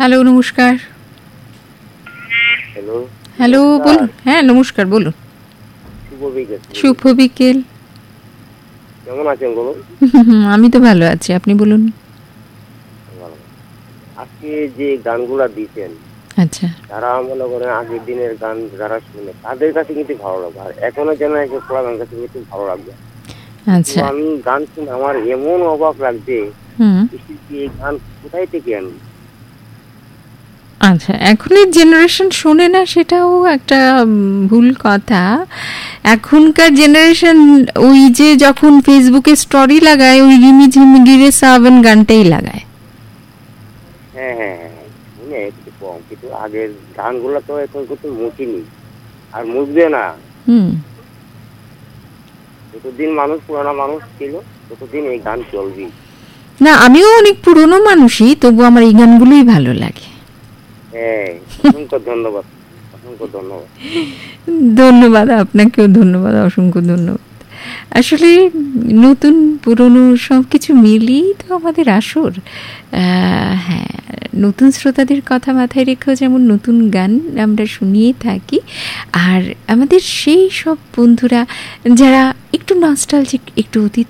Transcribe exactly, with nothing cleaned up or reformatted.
Hello, নমস্কার। Hello. Hello, বলুন। হ্যাঁ, নমস্কার, বলুন। শুভ বিকেল। শুভ বিকেল। কেমন আছেন বলুন? আমি তো ভালো আছি, আপনি বলুন। ভালো। আজকে যে গানগুলা দিয়েছেন, আচ্ছা। যারা মনে করেন আগের দিনের গান যারা শুনে তাদের কাছে কিন্তু ভালো লাগবে, আর এখনো যেন এসে গান কাছে কিন্তু ভালো লাগবে। কিন্তু আচ্ছা। আমি গান শুনে আমার এমন অবাক লাগছে, হুম। এই গান কোথায় থেকে আনি? আচ্ছা, এখনের জেনারেশন শোনে না সেটাও একটা উম, ভুল কথা। এখনকার জেনারেশন ওই যে যখন ফেসবুকে স্টোরি লাগায় ওই রিমি ঝিমি গিরে সাবন গানটাই লাগায়। হ্যাঁ হ্যাঁ হ্যাঁ, শুনে একটু কম, কিন্তু আগের গানগুলো তো এখন কিন্তু মুখিনি আর মুখবে না। হুম। যতদিন মানুষ পুরানো মানুষ ছিল ততদিন এই গান চলবি। না, আমিও অনেক পুরনো মানুষই, তবু আমার এই গানগুলোই ভালো লাগে। হ্যাঁ, অসংখ্য ধন্যবাদ, অসংখ্য ধন্যবাদ। ধন্যবাদ, আপনাকেও ধন্যবাদ, অসংখ্য ধন্যবাদ। আসলে নতুন পুরনো সব কিছু মিলিয়েই তো আমাদের আসর। হ্যাঁ, নতুন শ্রোতাদের কথা মাথায় রেখেও যেমন নতুন গান আমরা শুনিয়ে থাকি, আর আমাদের সেই সব বন্ধুরা যারা একটু নস্টালজিক, একটু অতীত